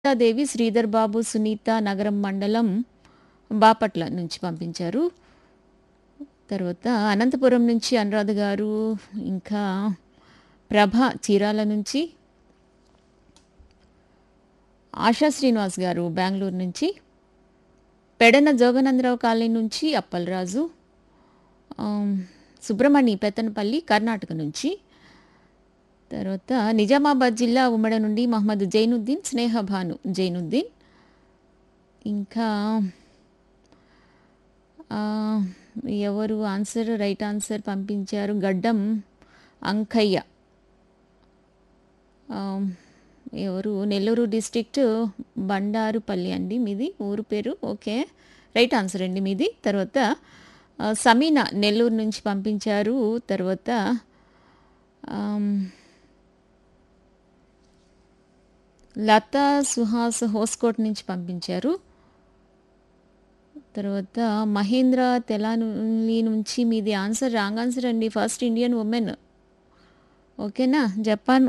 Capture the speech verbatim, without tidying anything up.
దేవి శ్రీధర్ బాబు సునీత నగరం మండలం బాపట్ల నుంచి పంపించారు. తర్వాత అనంతపురం నుంచి అనురాధ గారు, ఇంకా ప్రభ చీరాల నుంచి, ఆశా శ్రీనివాస్ గారు బెంగళూరు నుంచి, పెడన జోగనందరావు కాలనీ నుంచి అప్పలరాజు, ఆమ్, సుబ్రహ్మణి పెత్తనపల్లి కర్ణాటక నుంచి, తర్వాత నిజామాబాద్ జిల్లా ఉమ్మడి నుండి మహమ్మద్ జైనుద్దీన్ స్నేహభాను జైనుద్దీన్, ఇంకా ఆ, ఎవరు ఆన్సర్ రైట్ ఆన్సర్ పంపించారు గడ్డం అంకయ్య, ఆమ్, ఎవరు నెల్లూరు డిస్ట్రిక్ట్ బండారుపల్లి అండి మీది ఊరు పేరు. ఓకే, రైట్ ఆన్సర్ అండి మీది. తర్వాత ఆ, సమీనా నెల్లూరు నుంచి పంపించారు. తర్వాత ఆమ్, లతా సుహాస్ హోస్కోట్ నుంచి పంపించారు. తర్వాత మహేంద్ర తెలాలి నుంచి మీది ఆన్సర్ రాంగ్ ఆన్సర్ అండి. First Indian women. ఓకేనా, జపాన్